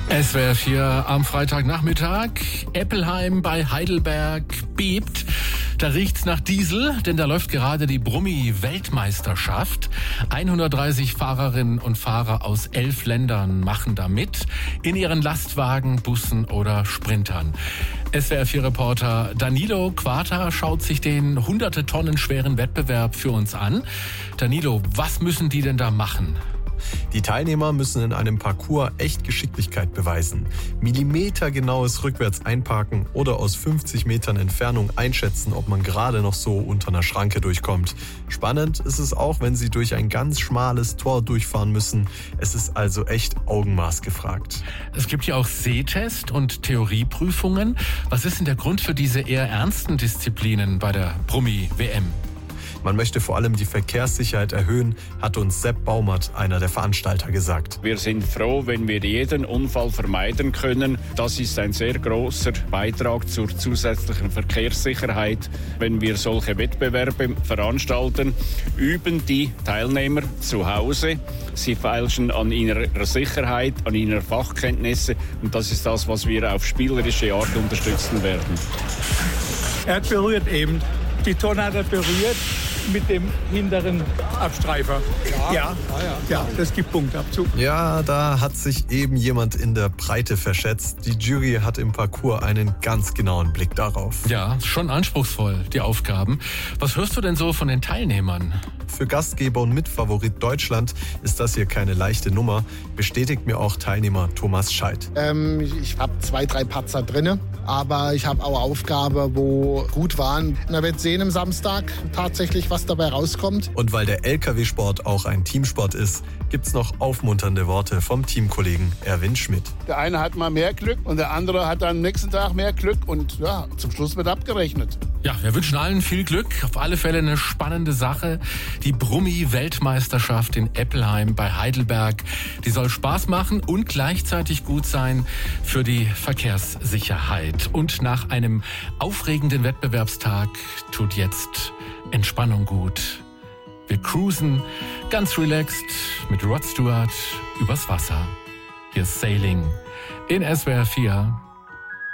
SWR 4 am Freitagnachmittag. Eppelheim bei Heidelberg bebt. Da riecht's nach Diesel, denn da läuft gerade die Brummi-Weltmeisterschaft. 130 Fahrerinnen und Fahrer aus 11 Ländern machen da mit. In ihren Lastwagen, Bussen oder Sprintern. SWR 4-Reporter Danilo Quata schaut sich den hunderte Tonnen schweren Wettbewerb für uns an. Danilo, was müssen die denn da machen? Die Teilnehmer müssen in einem Parcours echt Geschicklichkeit beweisen. Millimetergenaues Rückwärts einparken oder aus 50 Metern Entfernung einschätzen, ob man gerade noch so unter einer Schranke durchkommt. Spannend ist es auch, wenn sie durch ein ganz schmales Tor durchfahren müssen. Es ist also echt Augenmaß gefragt. Es gibt ja auch Sehtest und Theorieprüfungen. Was ist denn der Grund für diese eher ernsten Disziplinen bei der Brummi-WM? Man möchte vor allem die Verkehrssicherheit erhöhen, hat uns Sepp Baumert, einer der Veranstalter, gesagt. Wir sind froh, wenn wir jeden Unfall vermeiden können. Das ist ein sehr großer Beitrag zur zusätzlichen Verkehrssicherheit. Wenn wir solche Wettbewerbe veranstalten, üben die Teilnehmer zu Hause. Sie feilschen an ihrer Sicherheit, an ihrer Fachkenntnisse. Und das ist das, was wir auf spielerische Art unterstützen werden. Er hat berührt eben. Die Tonne hat er berührt mit dem hinteren Abstreifer. Ja, das gibt Punktabzug. Ja, da hat sich eben jemand in der Breite verschätzt. Die Jury hat im Parcours einen ganz genauen Blick darauf. Ja, schon anspruchsvoll, die Aufgaben. Was hörst du denn so von den Teilnehmern? Für Gastgeber und Mitfavorit Deutschland ist das hier keine leichte Nummer, bestätigt mir auch Teilnehmer Thomas Scheidt. Ich habe 2, 3 Patzer drin, aber ich habe auch Aufgaben, wo gut waren. Man wird sehen am Samstag tatsächlich, was dabei rauskommt. Und weil der LKW-Sport auch ein Teamsport ist, gibt's noch aufmunternde Worte vom Teamkollegen Erwin Schmidt. Der eine hat mal mehr Glück und der andere hat dann am nächsten Tag mehr Glück und ja, zum Schluss wird abgerechnet. Ja, wir wünschen allen viel Glück. Auf alle Fälle eine spannende Sache. Die Brummi-Weltmeisterschaft in Eppelheim bei Heidelberg. Die soll Spaß machen und gleichzeitig gut sein für die Verkehrssicherheit. Und nach einem aufregenden Wettbewerbstag tut jetzt Entspannung gut. Wir cruisen ganz relaxed mit Rod Stewart übers Wasser. Hier ist Sailing in SWR 4.